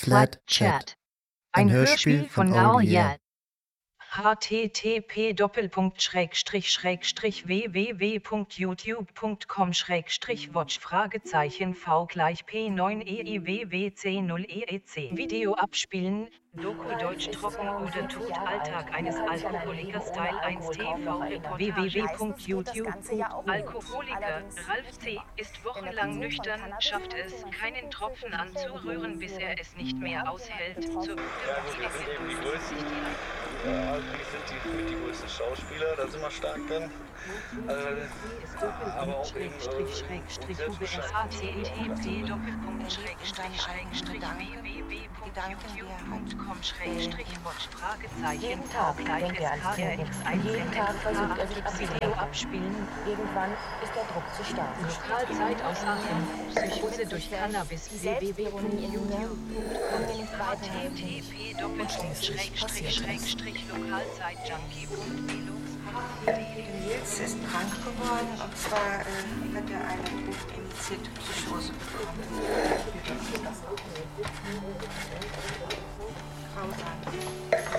Flat Chat. Ein Hörspiel von Now Yeah. http://www.youtube.com/v9EIWWC0EEC Video abspielen, Doku Deutsch trocken oder tot Alltag eines Alkoholikers Teil 1 TV-Reportage www.youtube.alkoholiker Ralf C. ist wochenlang nüchtern, schafft es, keinen Tropfen anzurühren, bis er es nicht mehr aushält. Zur die größten Schauspieler, da sind wir stark drin. Aber auch eben Video abspielen, irgendwann ist der Druck zu stark. Lokalzeit aus Aachen, Psychose durch Cannabis, Nils ist krank geworden und zwar hat er eine initiierte Psychose bekommen.